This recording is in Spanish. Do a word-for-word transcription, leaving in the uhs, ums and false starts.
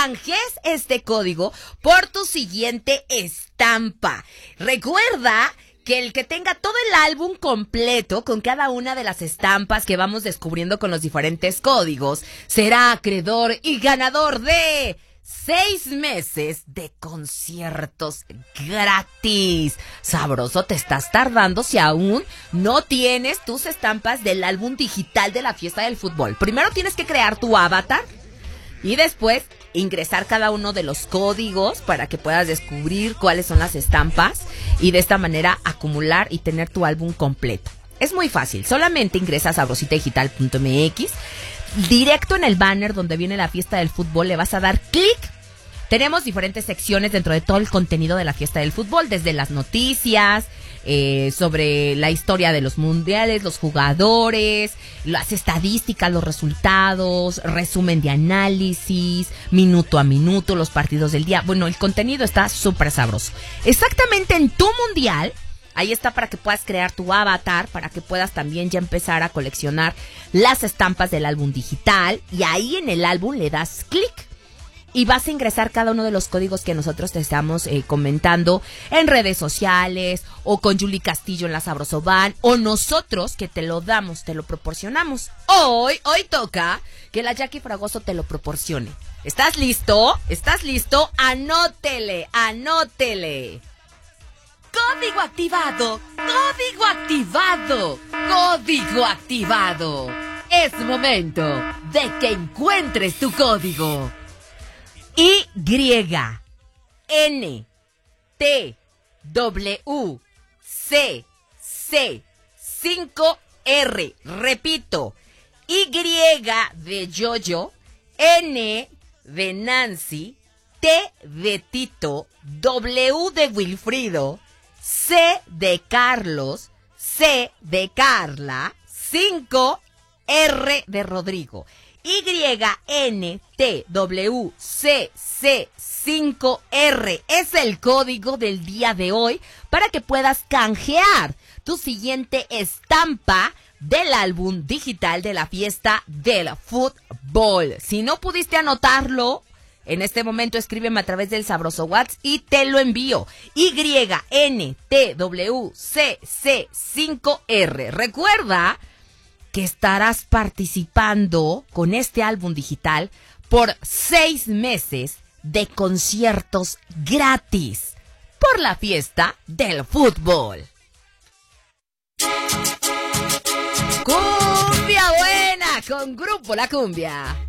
canjees este código por tu siguiente estampa. Recuerda que el que tenga todo el álbum completo con cada una de las estampas que vamos descubriendo con los diferentes códigos será acreedor y ganador de seis meses de conciertos gratis. Sabroso, te estás tardando si aún no tienes tus estampas del álbum digital de la fiesta del fútbol. Primero tienes que crear tu avatar y después ingresar cada uno de los códigos para que puedas descubrir cuáles son las estampas y de esta manera acumular y tener tu álbum completo. Es muy fácil, solamente ingresas a sabrosita digital punto m x, directo en el banner donde viene la fiesta del fútbol le vas a dar clic. Tenemos diferentes secciones dentro de todo el contenido de la fiesta del fútbol, desde las noticias, eh, sobre la historia de los mundiales, los jugadores, las estadísticas, los resultados, resumen de análisis, minuto a minuto, los partidos del día. Bueno, el contenido está súper sabroso. Exactamente en tu mundial, ahí está para que puedas crear tu avatar, para que puedas también ya empezar a coleccionar las estampas del álbum digital. Y ahí en el álbum le das clic. Y vas a ingresar cada uno de los códigos que nosotros te estamos eh, comentando en redes sociales, o con Julie Castillo en la Sabroso Van, o nosotros que te lo damos, te lo proporcionamos. Hoy, hoy toca que la Jackie Fragoso te lo proporcione. ¿Estás listo? ¿Estás listo? Anótele, anótele. Código activado, código activado, código activado. Es momento de que encuentres tu código. Y N T W C C cinco R. Repito, Y de Yoyo, N de Nancy, T de Tito, W de Wilfrido, C de Carlos, C de Carla, cinco R de Rodrigo. Y N T W C C cinco R es el código del día de hoy para que puedas canjear tu siguiente estampa del álbum digital de la fiesta del fútbol. Si no pudiste anotarlo, en este momento escríbeme a través del Sabroso WhatsApp y te lo envío. Y N T W C C cinco R. Recuerda que estarás participando con este álbum digital por seis meses de conciertos gratis por la fiesta del fútbol. Cumbia buena con Grupo La Cumbia.